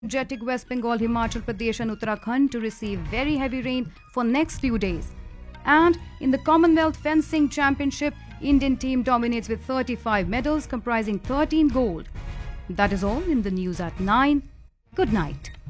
energetic West Bengal, Himachal Pradesh and Uttarakhand to receive very heavy rain for next few days. And in the Commonwealth Fencing Championship, Indian team dominates with 35 medals comprising 13 gold. That is all in the news at 9. Good night.